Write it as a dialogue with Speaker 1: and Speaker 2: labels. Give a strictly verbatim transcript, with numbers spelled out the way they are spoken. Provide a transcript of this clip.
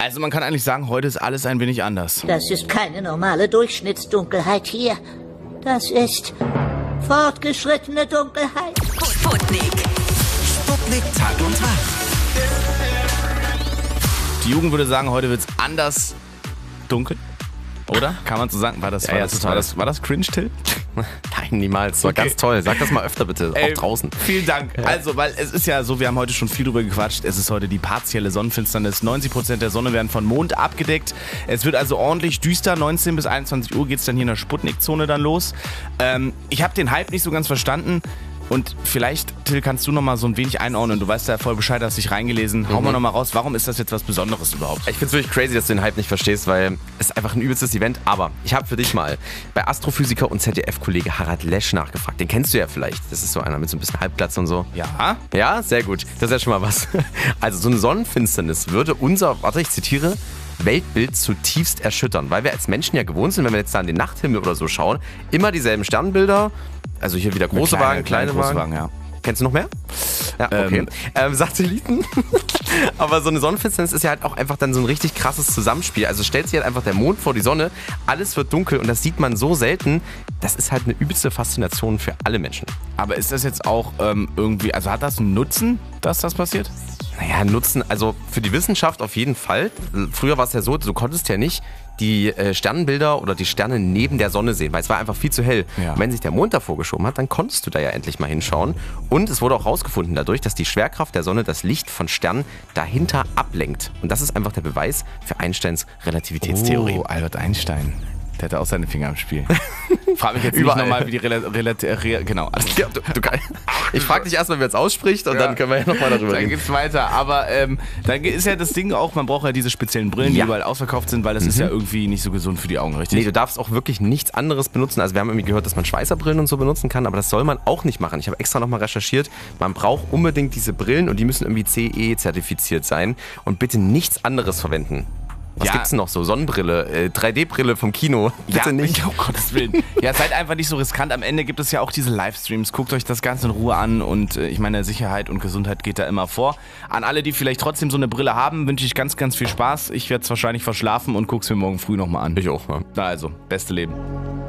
Speaker 1: Also man kann eigentlich sagen, heute ist alles ein wenig anders.
Speaker 2: Das ist keine normale Durchschnittsdunkelheit hier. Das ist fortgeschrittene Dunkelheit.
Speaker 3: Sputnik.
Speaker 4: Sputnik Tag und Tag.
Speaker 1: Die Jugend würde sagen, heute wird's anders dunkel. Oder? Kann man so sagen? War das,
Speaker 5: Ja,
Speaker 1: war
Speaker 5: ja,
Speaker 1: das,
Speaker 5: total.
Speaker 1: war das, war das cringe, Till?
Speaker 5: Nein, niemals. Das war
Speaker 1: Okay.
Speaker 5: ganz toll. Sag das mal öfter bitte,
Speaker 1: Ey,
Speaker 5: auch draußen.
Speaker 1: Vielen Dank. Also, weil es ist ja so, wir haben heute schon viel drüber gequatscht. Es ist heute die partielle Sonnenfinsternis. neunzig Prozent der Sonne werden von Mond abgedeckt. Es wird also ordentlich düster. neunzehn bis einundzwanzig Uhr geht's dann hier in der Sputnik-Zone dann los. Ähm, ich habe den Hype nicht so ganz verstanden. Und vielleicht, Till, kannst du noch mal so ein wenig einordnen. Du weißt ja voll Bescheid, hast dich reingelesen. Hau mal noch mal raus, warum ist das jetzt was Besonderes überhaupt?
Speaker 5: Ich find's wirklich crazy, dass du den Hype nicht verstehst, weil es ist einfach ein übelstes Event. Aber ich habe für dich mal bei Astrophysiker und Z D F-Kollege Harald Lesch nachgefragt. Den kennst du ja vielleicht. Das ist so einer mit so ein bisschen Halbglatze und so.
Speaker 1: Ja?
Speaker 5: Ja, sehr gut. Das ist ja schon mal was. Also so eine Sonnenfinsternis würde unser, warte, ich zitiere, Weltbild zutiefst erschüttern. Weil wir als Menschen ja gewohnt sind, wenn wir jetzt da an den Nachthimmel oder so schauen, immer dieselben Sternbilder. Also hier wieder große
Speaker 1: Kleine-
Speaker 5: Wagen, kleine,
Speaker 1: kleine, große
Speaker 5: Wagen.
Speaker 1: Wagen, ja.
Speaker 5: Kennst du noch mehr? Ja, okay.
Speaker 1: Ähm.
Speaker 5: Ähm, Satelliten. Aber so eine Sonnenfinsternis ist ja halt auch einfach dann so ein richtig krasses Zusammenspiel. Also stellt sich halt einfach der Mond vor die Sonne, alles wird dunkel und das sieht man so selten. Das ist halt eine übelste Faszination für alle Menschen.
Speaker 1: Aber ist das jetzt auch ähm, irgendwie, also hat das einen Nutzen, dass das passiert?
Speaker 5: Naja, Nutzen, also für die Wissenschaft auf jeden Fall. Früher war es ja so, du konntest ja nicht die äh, Sternbilder oder die Sterne neben der Sonne sehen, weil es war einfach viel zu hell.
Speaker 1: Ja.
Speaker 5: Und wenn sich der Mond davor geschoben hat, dann konntest du da ja endlich mal hinschauen. Und es wurde auch rausgefunden dadurch, dass die Schwerkraft der Sonne das Licht von Sternen dahinter ablenkt. Und das ist einfach der Beweis für Einsteins Relativitätstheorie.
Speaker 1: Oh, Albert Einstein. Der hatte auch seine Finger im Spiel. Frag mich jetzt nicht
Speaker 5: Überall.
Speaker 1: nochmal, wie die Relati... Relati re genau. Also,
Speaker 5: Ja, du, du, kann- ich frage dich erstmal, wie man es ausspricht und
Speaker 1: Ja.
Speaker 5: dann können wir ja nochmal darüber
Speaker 1: Dann
Speaker 5: reden.
Speaker 1: geht's weiter. Aber ähm, dann ist ja das Ding auch, man braucht ja diese speziellen Brillen, die
Speaker 5: Ja.
Speaker 1: überall ausverkauft sind, weil das ist ja irgendwie nicht so gesund für die Augen, richtig?
Speaker 5: Nee, du darfst auch wirklich nichts anderes benutzen. Also wir haben irgendwie gehört, dass man Schweißerbrillen und so benutzen kann, aber das soll man auch nicht machen. Ich habe extra nochmal recherchiert. Man braucht unbedingt diese Brillen und die müssen irgendwie C E-zertifiziert sein und bitte nichts anderes verwenden. Was
Speaker 1: Ja.
Speaker 5: gibt's denn noch so? Sonnenbrille, äh, drei D-Brille vom Kino. Bitte
Speaker 1: ja,
Speaker 5: nicht.
Speaker 1: um Gottes Willen. Ja, seid einfach nicht so riskant. Am Ende gibt es ja auch diese Livestreams. Guckt euch das Ganze in Ruhe an und äh, ich meine, Sicherheit und Gesundheit geht da immer vor. An alle, die vielleicht trotzdem so eine Brille haben, wünsche ich ganz, ganz viel Spaß. Ich werde es wahrscheinlich verschlafen und guck's mir morgen früh nochmal an.
Speaker 5: Ich auch, ja.
Speaker 1: Na also, beste Leben.